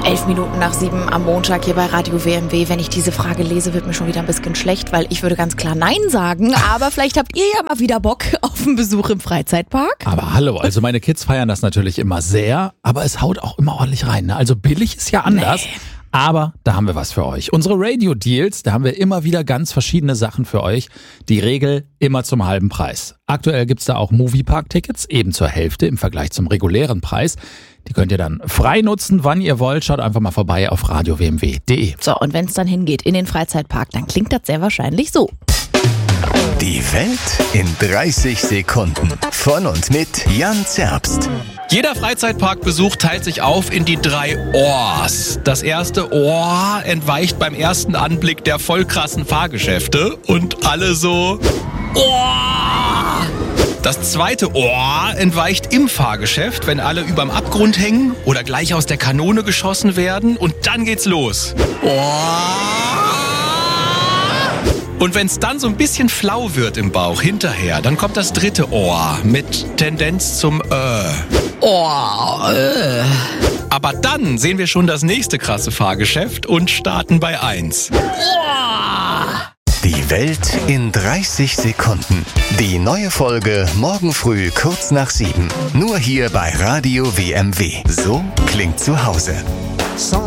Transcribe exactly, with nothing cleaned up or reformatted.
Elf Minuten nach sieben am Montag hier bei Radio W M W. Wenn ich diese Frage lese, wird mir schon wieder ein bisschen schlecht, weil ich würde ganz klar Nein sagen. Aber vielleicht habt ihr ja mal wieder Bock auf einen Besuch im Freizeitpark. Aber hallo, also meine Kids feiern das natürlich immer sehr, aber es haut auch immer ordentlich rein. Ne? Also billig ist ja anders. Nee. Aber da haben wir was für euch. Unsere Radio-Deals, da haben wir immer wieder ganz verschiedene Sachen für euch. Die Regel immer zum halben Preis. Aktuell gibt's da auch Moviepark-Tickets, eben zur Hälfte im Vergleich zum regulären Preis. Die könnt ihr dann frei nutzen, wann ihr wollt. Schaut einfach mal vorbei auf radio w m w punkt d e. So, und wenn es dann hingeht in den Freizeitpark, dann klingt das sehr wahrscheinlich so. Die Welt in dreißig Sekunden. Von und mit Jan Zerbst. Jeder Freizeitparkbesuch teilt sich auf in die drei Ohrs. Das erste Ohr entweicht beim ersten Anblick der voll krassen Fahrgeschäfte und alle so Ohr. Das zweite Ohr entweicht im Fahrgeschäft, wenn alle überm Abgrund hängen oder gleich aus der Kanone geschossen werden, und dann geht's los. Ohr. Und wenn es dann so ein bisschen flau wird im Bauch hinterher, dann kommt das dritte Ohr mit Tendenz zum Äh. Oh, äh. Aber dann sehen wir schon das nächste krasse Fahrgeschäft und starten bei eins. Die Welt in dreißig Sekunden. Die neue Folge morgen früh kurz nach sieben. Nur hier bei Radio W M W. So klingt zu Hause.